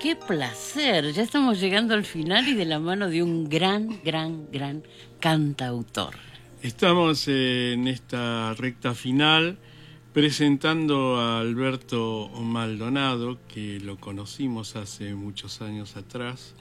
qué placer. Ya estamos llegando al final y de la mano de un gran cantautor. Estamos en esta recta final presentando a Alberto Maldonado, que lo conocimos hace muchos años atrás,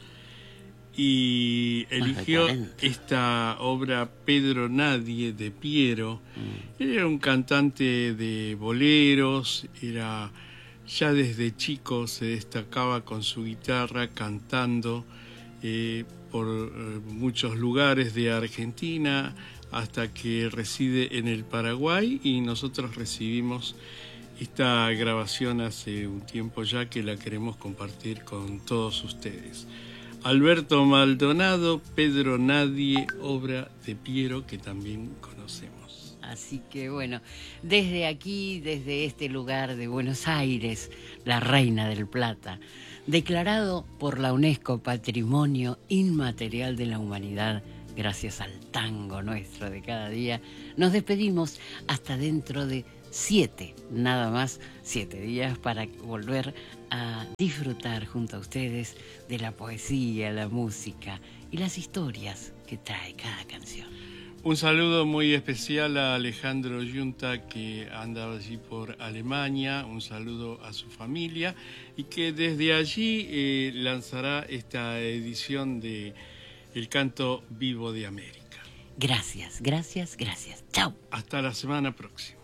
y eligió esta obra Pedro Nadie de Piero. Él era un cantante de boleros, ya desde chico se destacaba con su guitarra cantando por muchos lugares de Argentina, hasta que reside en el Paraguay, y nosotros recibimos esta grabación hace un tiempo ya que la queremos compartir con todos ustedes. Alberto Maldonado, Pedro Nadie, obra de Piero, que también conocemos. Así que bueno, desde aquí, desde este lugar de Buenos Aires, la Reina del Plata, declarado por la UNESCO Patrimonio Inmaterial de la Humanidad, gracias al tango nuestro de cada día, nos despedimos hasta dentro de 7 días, para volver a disfrutar junto a ustedes de la poesía, la música y las historias que trae cada canción. Un saludo muy especial a Alejandro Yunta, que anda allí por Alemania. Un saludo a su familia, y que desde allí lanzará esta edición de El Canto Vivo de América. Gracias. Chao. Hasta la semana próxima.